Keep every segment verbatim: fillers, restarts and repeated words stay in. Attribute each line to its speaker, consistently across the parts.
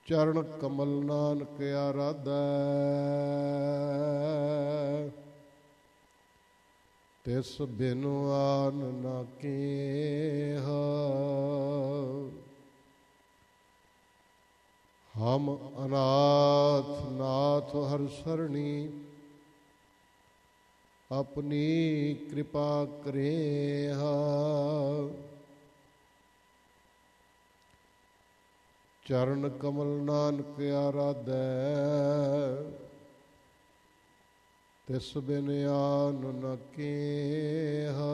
Speaker 1: ਚਰਨ ਕਮਲ ਨਾਨਕ ਆਰਾਧੈ, ਤਿਸ ਬਿਨੁ ਆਨ ਨਾ ਕੇਹਾ। ਹਮ ਅਨਾਥ ਨਾਥ ਹਰਿ ਸਰਣੀ, ਆਪਣੀ ਕਿਰਪਾ ਕਰੇਹਾ। ਚਰਨ ਕਮਲ ਨਾਨਕ ਆਰਾਧੈ, ਤਿਸ ਬਿਨ ਆਨ ਨ ਕੇਹਾ।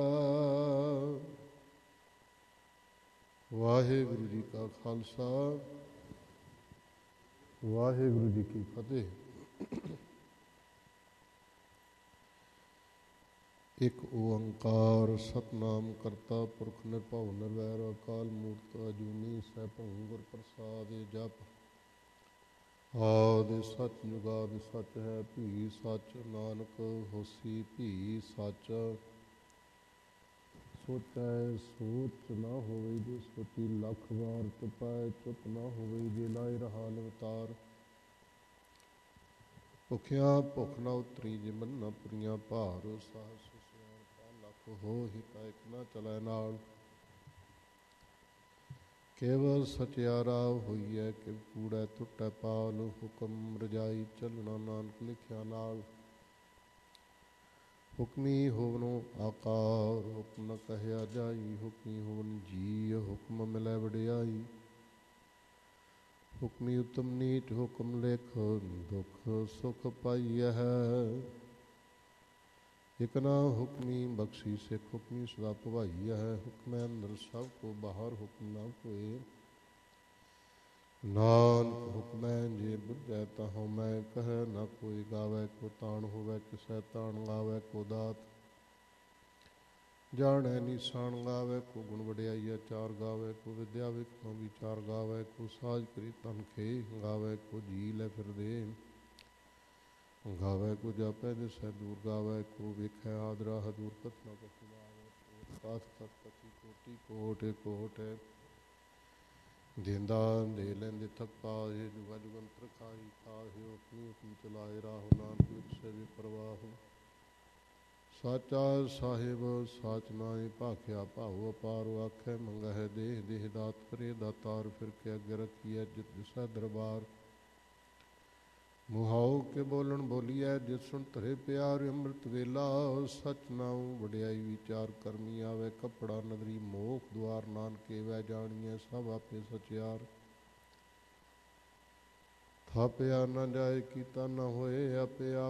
Speaker 1: ਵਾਹਿਗੁਰੂ ਜੀ ਕਾ ਖਾਲਸਾ, ਵਾਹਿਗੁਰੂ ਜੀ ਕੀ ਫਤਿਹ। ਇੱਕ ਓੰਕਾਰ ਸਤਿਨਾਮ ਕਰਤਾ ਪੁਰਖ ਨਿਰਭਉ ਨਿਰਵੈਰ ਅਕਾਲ ਮੂਰਤ ਅਜੂਨੀ ਸੈਭੰ ਗੁਰ ਪ੍ਰਸਾਦਿ ਜਪੁ। ਆਦਿ ਸਚ ਜੁਗਾਦਿ ਸਚ ਹੈ, ਭੀ ਸਚ ਨਾਨਕ ਹੋਸੀ ਭੀ ਸਚ। ਸੋਚੈ ਸੋਚ ਨਾ ਹੋਵੇ ਜੇ ਸੋਚੀ ਲੱਖ ਵਾਰ, ਤਪੈ ਚੁੱਪ ਨਾ ਹੋਵੇ ਜੇ ਲਾਇ ਰਹਾ ਲਵਤਾਰ। ਭੁਖਿਆ ਭੁੱਖ ਨਾ ਉਤਰੀ ਜੇ ਮੰਨਾ ਪੁਰੀਆਂ ਭਾਰ, ਸਾਹਿਬ ਸੁਸਿਆਣਪਾ ਲੱਖ ਹੋਹਿ ਤਾ ਇਕ ਨਾ ਚਲੈ ਨਾਲ। ਕੇਵਲ ਸਚਿਆਰਾ ਹੋਈਐ ਕਿਵ ਕੂੜੈ ਟੁੱਟੈ ਪਾਲ, ਹੁਕਮ ਰਜਾਈ ਚੱਲਣਾ ਨਾਨਕ ਲਿਖਿਆ ਨਾਲ। ਹੁਕਮੀ ਹੋਵਨੋ ਆਕਾਰ ਹੁਕਮ ਨ ਕਹਿਆ ਜਾਈ, ਹੁਕਮੀ ਹੋਵਨ ਜੀ ਹੁਕਮ ਮਿਲੈ ਵਡਿਆਈ। ਹੁਕਮੀ ਉਤਮ ਨੀਚ ਹੁਕਮ ਲਿਖ, ਦੁਖ ਸੁਖ ਪਾਈਐ। ਇਕ ਨਾ ਹੁਕਮੀ ਬਖਸ਼ੀ ਸਿੱਖ, ਹੁਕਮੀ ਸਦਾ ਭਵਾਈਐ। ਹੁਕਮੈ ਅੰਦਰ ਸਭ ਕੋ ਬਾਹਰ, ਹੁਕਮ ਨਾ ਕੋਇ ਨਾਨਕ ਹੁਕਮੈ ਜੇ ਬੁਝੈ ਤਾ ਹਉਮੈ ਕਹੈ ਨਾ ਕੋਈ। ਗਾਵੈ ਕੋ ਤਾਣ ਹੋਵੈ ਕਿਸੈ ਤਾਣ, ਗਾਵੈ ਕੋ ਦਾਤ ਜਾਣੈ ਨੀਸਾਨ। ਗਾਵੈ ਕੋ ਗੁਣ ਵਡਿਆਈਆ ਚਾਰ, ਗਾਵੈ ਕੋ ਵਿਦਿਆ ਵਿਖਮਾ ਵਿਚਾਰ। ਗਾਵੈ ਕੋ ਸਾਜ ਕਰੀ ਤਨ ਖੇ, ਗਾਵੈ ਕੋ ਜੀ ਲੈ ਫਿਰਦੇ। ਗਾਵੈ ਕੋ ਜਾਪੈ ਦਿਸੈ ਦੂਰ, ਗਾਵੈ ਕੋ ਵੇਖੈ ਆਦਰਾ ਹਦੂਰ। ਕਥਨਾ ਕਥੀ ਗਾਵੈ ਕੋ ਕਥ ਕਥ ਕਥੀ ਕੋਟਿ ਕੋਟਿ ਕੋਟਿ। ਦੇਂਦਾ ਦੇ ਲੈਂਦੇ ਥਕ ਪਾਹਿ, ਜੁਗਾ ਜੁਗੰਤਰ ਖਾਹੀ ਖਾਹਿ। ਹੁਕਮੀ ਹੁਕਮ ਚਲਾਏ ਰਾਹੁ, ਨਾਨਕ ਵਿਗਸੈ ਬੇਪਰਵਾਹੁ। ਸਾਚਾ ਸਾਹਿਬ ਸਾਚ ਨਾਇ, ਭਾਖਿਆ ਭਾਉ ਅਪਾਰ। ਆਖੈ ਮੰਗਹਿ ਦੇਹ ਦੇਹ ਦਾਤ, ਕਰੇ ਦਾਤਾਰ। ਫਿਰ ਕੇ ਅੱਗੇ ਰੱਖੀਐ ਜਿਤ ਦਿਸੈ ਦਰਬਾਰ। ਮੁਹਾਉ ਕੇ ਬੋਲਣ ਬੋਲੀਐ, ਜਿਤ ਸੁਣ ਧਰੇ ਪਿਆਰ। ਅੰਮ੍ਰਿਤ ਵੇਲਾ ਸਚ ਨਾਉ, ਵਡਿਆਈ ਵਿਚਾਰ। ਕਰਮੀ ਆਵੈ ਕੱਪੜਾ ਨਦਰੀ, ਮੋਖ ਦੁਆਰ। ਨਾਨਕ ਏਵੈ ਜਾਣੀਐ ਸਭ ਆਪੇ ਸਚਿਆਰ। ਥਾਪਿਆ ਨਾ ਜਾਏ ਕੀਤਾ ਨਾ ਹੋਏ, ਆਪੇ ਆਪ